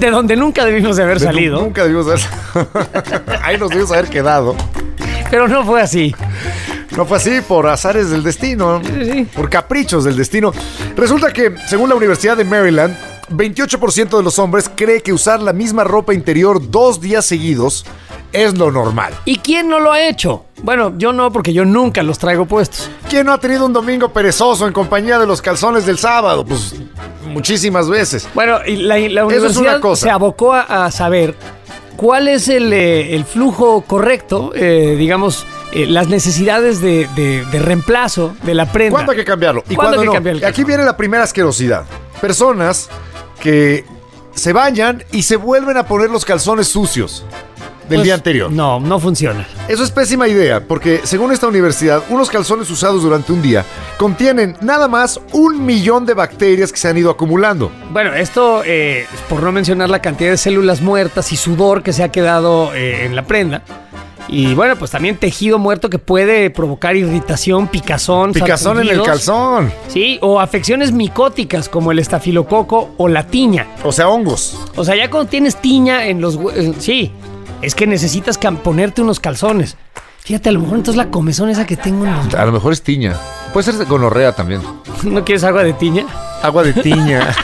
De donde nunca debimos de haber salido. Nunca debimos de haber... Ahí nos debimos haber quedado. Pero no fue así. No fue así, por azares del destino. Sí. Por caprichos del destino. Resulta que, según la Universidad de Maryland, 28% de los hombres cree que usar la misma ropa interior 2 días seguidos es lo normal. ¿Y quién no lo ha hecho? Bueno, yo no, porque yo nunca los traigo puestos. ¿Quién no ha tenido un domingo perezoso en compañía de los calzones del sábado? Pues muchísimas veces. Bueno, y la universidad se abocó a saber cuál es el flujo correcto, digamos, las necesidades de reemplazo de la prenda. ¿Cuándo hay que cambiarlo? ¿Y cuándo no? Aquí viene la primera asquerosidad. Personas que se bañan y se vuelven a poner los calzones sucios del día anterior. No funciona. Eso es pésima idea, porque según esta universidad, unos calzones usados durante un día contienen nada más 1 millón de bacterias que se han ido acumulando. Bueno, esto, por no mencionar la cantidad de células muertas y sudor que se ha quedado en la prenda. Y bueno, pues también tejido muerto que puede provocar irritación, picazón en el calzón. Sí, o afecciones micóticas como el estafilococo o la tiña. O sea, hongos. O sea, ya cuando tienes tiña en los... sí, es que necesitas ponerte unos calzones. Fíjate, a lo mejor entonces la comezón esa que tengo en los... A lo mejor es tiña. Puede ser gonorrea también. ¿No quieres agua de tiña? Agua de tiña.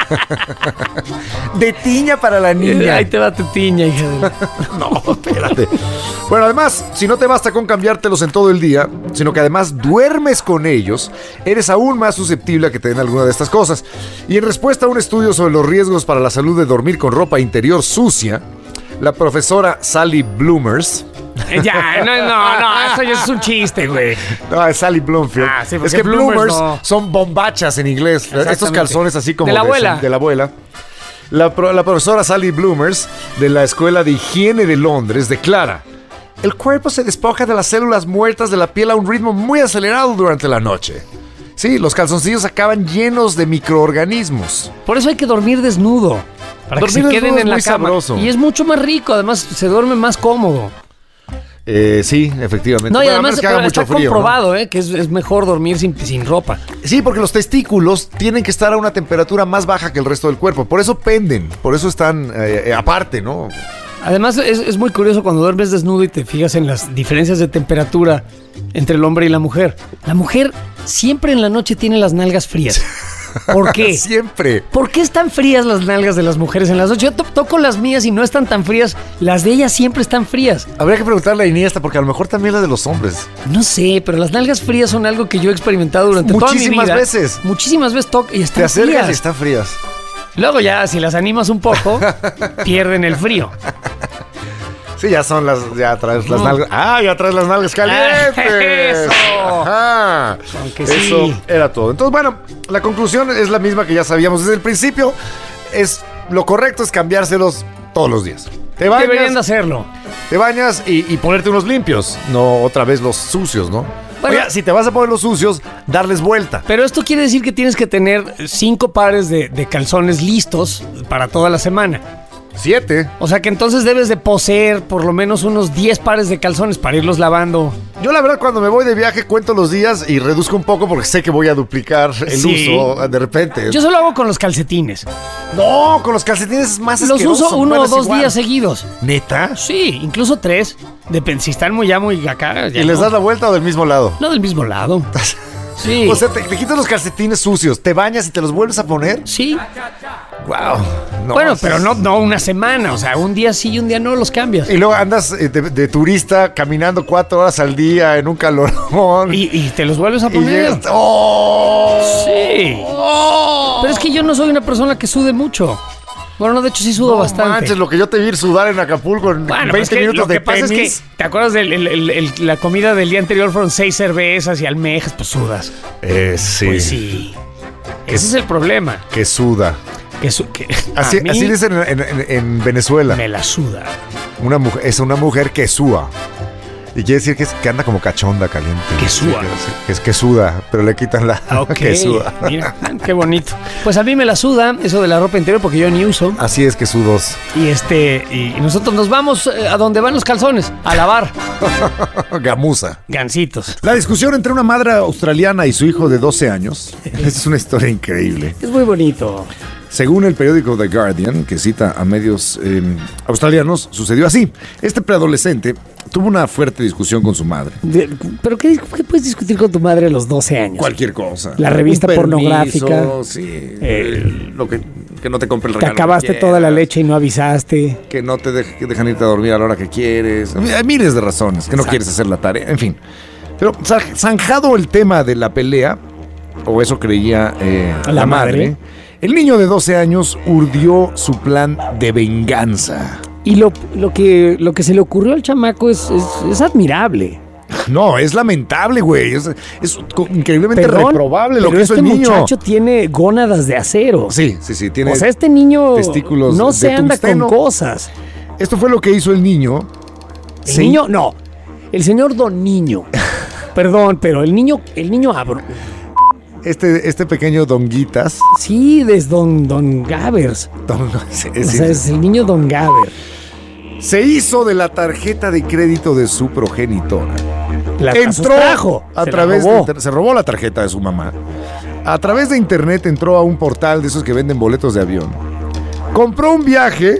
De tiña para la niña. Ahí te va tu tiña, hija de... No, espérate. Bueno, además, si no te basta con cambiártelos en todo el día, sino que además duermes con ellos, eres aún más susceptible a que te den alguna de estas cosas. Y en respuesta a un estudio sobre los riesgos para la salud de dormir con ropa interior sucia, la profesora Sally Bloomers... Ya, no, eso ya es un chiste, güey. No, es Sally Bloomfield. Sí, es que Bloomers son bombachas en inglés. Estos calzones así como de la abuela. De la abuela. La profesora Sally Bloomers, de la Escuela de Higiene de Londres, declara: el cuerpo se despoja de las células muertas de la piel a un ritmo muy acelerado durante la noche. Sí, los calzoncillos acaban llenos de microorganismos. Por eso hay que dormir desnudo, para que se queden en la cama. Sabroso. Y es mucho más rico, además se duerme más cómodo. Sí, efectivamente. No, y además que haga mucho está frío, comprobado, ¿no? Que es mejor dormir sin ropa. Sí, porque los testículos tienen que estar a una temperatura más baja que el resto del cuerpo. Por eso penden, por eso están aparte, ¿no? Además, es muy curioso cuando duermes desnudo y te fijas en las diferencias de temperatura entre el hombre y la mujer. La mujer siempre en la noche tiene las nalgas frías. ¿Por qué? Siempre. ¿Por qué están frías las nalgas de las mujeres en las noches? Yo toco las mías y no están tan frías. Las de ellas siempre están frías. Habría que preguntarle a Iniesta, porque a lo mejor también las de los hombres. No sé, pero las nalgas frías son algo que yo he experimentado durante toda mi vida. Muchísimas veces toco y están frías. Te acercas y están frías. Luego ya, si las animas un poco, pierden el frío. Sí, ya traes las nalgas. Ya traes las nalgas calientes. Eso. Ajá. Eso era todo. Entonces, bueno, la conclusión es la misma que ya sabíamos desde el principio. Lo correcto es cambiárselos todos los días. Deberían de hacerlo. Te bañas y ponerte unos limpios, no otra vez los sucios, ¿no? Bueno, oye, si te vas a poner los sucios, darles vuelta. Pero esto quiere decir que tienes que tener 5 pares de calzones listos para toda la semana. 7. O sea que entonces debes de poseer por lo menos unos 10 pares de calzones para irlos lavando. Yo la verdad cuando me voy de viaje cuento los días y reduzco un poco porque sé que voy a duplicar el uso de repente. Yo solo hago con los calcetines. No, con los calcetines es más asqueroso. Los uso 1 o 2 días seguidos. ¿Neta? Sí, incluso 3. Depende, si están muy acá. ¿Y les das la vuelta o del mismo lado? No, del mismo lado. Sí. O sea, te quitas los calcetines sucios, te bañas y te los vuelves a poner. Sí. Wow. No, bueno, pero no una semana. O sea, un día sí y un día no los cambias. Y luego andas de turista caminando 4 horas al día en un calorón. Y te los vuelves a poner. Sí. Pero es que yo no soy una persona que sude mucho. Bueno, no, de hecho sí sudo bastante. Manches, lo que yo te vi sudar en Acapulco en 20 minutos de tenis. Lo que pasa es que, ¿te acuerdas de la comida del día anterior? Fueron 6 cervezas y almejas, pues sudas. Sí. Pues sí. Ese es el problema. Que suda. Así dicen en Venezuela. Me la suda. Es una mujer que suda. Y quiere decir que anda como cachonda, caliente. Que suda. Es que suda, pero le quitan la que suda. Mira, qué bonito. Pues a mí me la suda eso de la ropa interior porque yo ni uso. Así es que sudos. Y nosotros nos vamos a donde van los calzones, a lavar. Gamuza. Gancitos. La discusión entre una madre australiana y su hijo de 12 años. Es una historia increíble. Es muy bonito. Según el periódico The Guardian, que cita a medios australianos, sucedió así. Este preadolescente tuvo una fuerte discusión con su madre. ¿Pero qué puedes discutir con tu madre a los 12 años? Cualquier cosa. La revista pornográfica. Sí. Lo que no te compre el regalo. Te acabaste toda la leche y no avisaste. Que no te dejan irte a dormir a la hora que quieres. Hay miles de razones. Que no quieres hacer la tarea. En fin. Pero zanjado el tema de la pelea, o eso creía la madre, el niño de 12 años urdió su plan de venganza. Y lo que se le ocurrió al chamaco es admirable. No, es lamentable, güey. Es increíblemente reprobable lo que hizo el niño. Este muchacho tiene gónadas de acero. Sí. Tiene, o sea, este niño testículos no se anda tungsteno. con cosas. Esto fue lo que hizo el niño. El niño, no. El señor Don Niño. Perdón, pero el niño abro. Este pequeño Donguitas. Sí, es Don Gavers. Es el niño Don Gaver. Se hizo de la tarjeta de crédito de su progenitora. Se robó la tarjeta de su mamá. A través de internet entró a un portal de esos que venden boletos de avión. Compró un viaje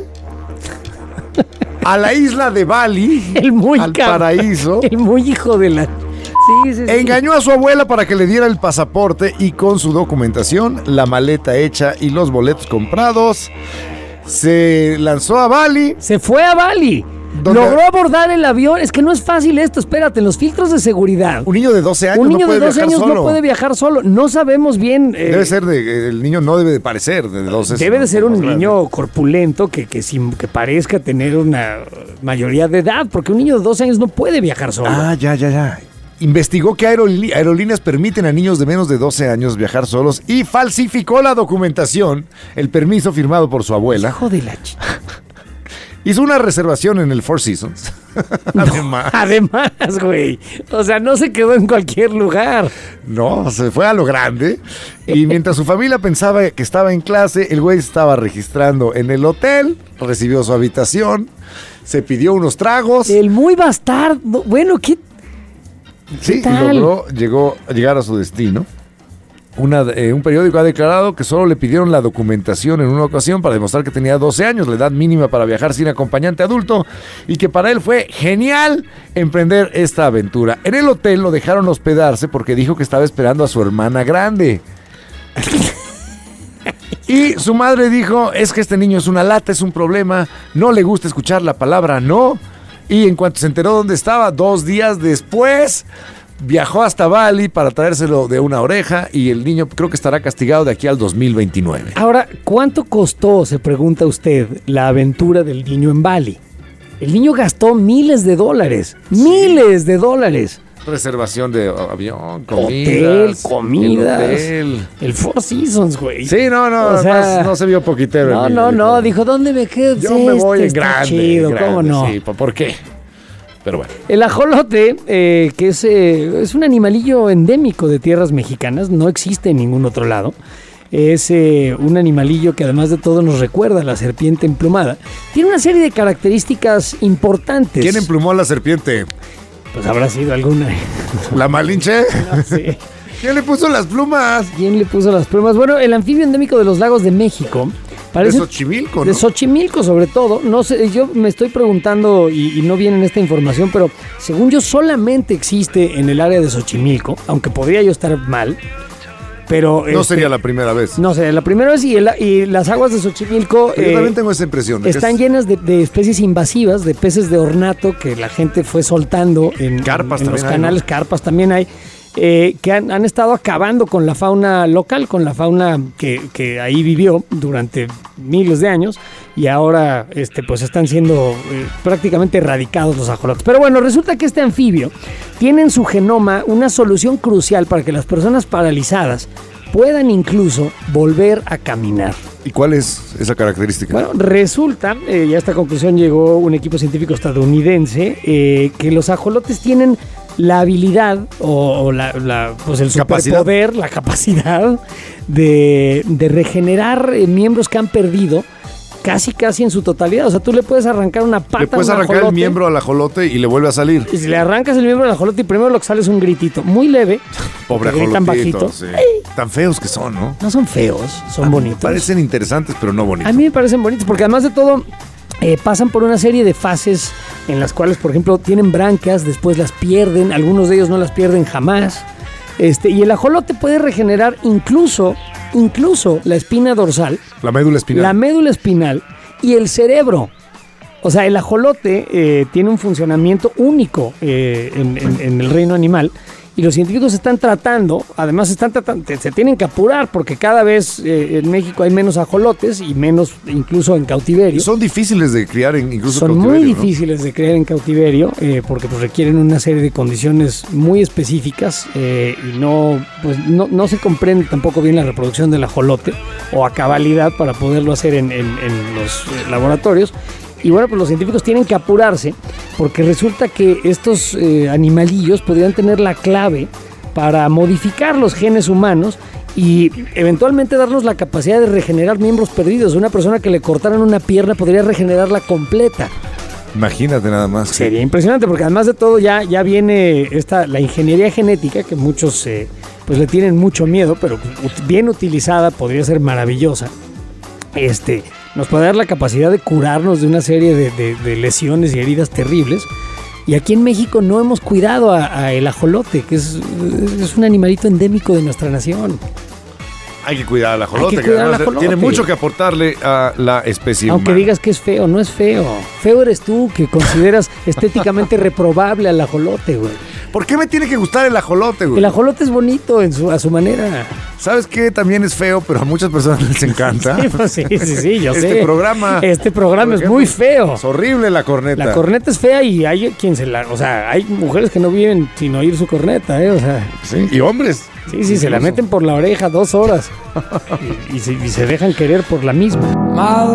a la isla de Bali, al paraíso. El muy hijo de la... Sí. Engañó a su abuela para que le diera el pasaporte y con su documentación, la maleta hecha y los boletos comprados, se lanzó a Bali. Se fue a Bali. Logró abordar el avión. Es que no es fácil esto, espérate, los filtros de seguridad. Un niño de 12 años no puede viajar solo. No sabemos bien. Debe ser el niño no debe de parecer de 12. Debe de ser un niño corpulento que parezca tener una mayoría de edad, porque un niño de 12 años no puede viajar solo. Ya. Investigó que aerolíneas permiten a niños de menos de 12 años viajar solos y falsificó la documentación, el permiso firmado por su abuela. Hijo de la chica. Hizo una reservación en el Four Seasons. Además, güey. O sea, no se quedó en cualquier lugar. No, se fue a lo grande. Y mientras su familia pensaba que estaba en clase, el güey estaba registrando en el hotel, recibió su habitación, se pidió unos tragos. El muy bastardo. Bueno, ¿qué? Sí, logró llegar a su destino. Un periódico ha declarado que solo le pidieron la documentación en una ocasión para demostrar que tenía 12 años, la edad mínima para viajar sin acompañante adulto, y que para él fue genial emprender esta aventura. En el hotel lo dejaron hospedarse porque dijo que estaba esperando a su hermana grande. Y su madre dijo, es que este niño es una lata, es un problema, no le gusta escuchar la palabra no. Y en cuanto se enteró dónde estaba, 2 días después, viajó hasta Bali para traérselo de una oreja y el niño creo que estará castigado de aquí al 2029. Ahora, ¿cuánto costó, se pregunta usted, la aventura del niño en Bali? El niño gastó miles de dólares. Sí. ¡Miles de dólares! Reservación de avión, comidas. El Four Seasons, güey. Sí, no, o sea, no se vio poquitero. No, dijo, ¿dónde me quedo? Yo me voy en grande. Chido, ¿cómo no? Sí, ¿por qué? Pero bueno. El ajolote, que es un animalillo endémico de tierras mexicanas, no existe en ningún otro lado. Es un animalillo que además de todo nos recuerda a la serpiente emplumada. Tiene una serie de características importantes. ¿Quién emplumó a la serpiente? Pues habrá sido alguna. ¿La Malinche? No sé. ¿Quién le puso las plumas? Bueno, el anfibio endémico de los lagos de México. Parece, de Xochimilco, ¿no? De Xochimilco, sobre todo. No sé, yo me estoy preguntando, y no viene en esta información, pero según yo solamente existe en el área de Xochimilco, aunque podría yo estar mal. Pero no sería la primera vez. No sería la primera vez y las aguas de Xochimilco yo también tengo esa impresión de están llenas de especies invasivas, de peces de ornato que la gente fue soltando en los canales, ¿no? Carpas también hay, que han estado acabando con la fauna local, con la fauna que ahí vivió durante miles de años y ahora pues están siendo prácticamente erradicados los ajolotes. Pero bueno, resulta que este anfibio tiene en su genoma una solución crucial para que las personas paralizadas puedan incluso volver a caminar. ¿Y cuál es esa característica? Bueno, resulta, y a esta conclusión llegó un equipo científico estadounidense, que los ajolotes tienen la habilidad o pues el superpoder, la capacidad de regenerar miembros que han perdido casi en su totalidad. O sea, tú le puedes arrancar una pata. Le puedes arrancar el miembro al ajolote y le vuelve a salir. Y si le arrancas el miembro al ajolote y primero lo que sale es un gritito muy leve. Pobre ajolotito. Gritan bajito. Sí. Tan feos que son, ¿no? No son feos, son bonitos. Parecen interesantes, pero no bonitos. A mí me parecen bonitos porque además de todo pasan por una serie de fases en las cuales, por ejemplo, tienen branquias, después las pierden, algunos de ellos no las pierden jamás. Y el ajolote puede regenerar incluso la espina dorsal. La médula espinal. La médula espinal y el cerebro. O sea, el ajolote tiene un funcionamiento único en el reino animal. Y los científicos están tratando, se tienen que apurar porque cada vez en México hay menos ajolotes y menos incluso en cautiverio. Son difíciles de criar incluso en cautiverio. Son muy difíciles de criar en cautiverio porque pues, requieren una serie de condiciones muy específicas y no se comprende tampoco bien la reproducción del ajolote o a cabalidad para poderlo hacer en los laboratorios. Y bueno, pues los científicos tienen que apurarse porque resulta que estos animalillos podrían tener la clave para modificar los genes humanos y eventualmente darnos la capacidad de regenerar miembros perdidos. Una persona que le cortaran una pierna podría regenerarla completa. Imagínate nada más. Sería impresionante porque además de todo ya viene la ingeniería genética que muchos pues le tienen mucho miedo, pero bien utilizada podría ser maravillosa. Nos puede dar la capacidad de curarnos de una serie de lesiones y heridas terribles. Y aquí en México no hemos cuidado a el ajolote, que es un animalito endémico de nuestra nación. Hay que cuidar al ajolote, tiene mucho que aportarle a la especie humana. Aunque digas que es feo, no es feo. Feo eres tú, que consideras estéticamente reprobable al ajolote, güey. ¿Por qué me tiene que gustar el ajolote, güey? El ajolote es bonito a su manera. ¿Sabes qué? También es feo, pero a muchas personas les encanta. Sí, yo sé. Este programa es muy feo. Es horrible la corneta. La corneta es fea y hay quien hay mujeres que no viven sin oír su corneta, o sea. Sí, y hombres. Sí, se la meten por la oreja 2 horas y se dejan querer por la misma.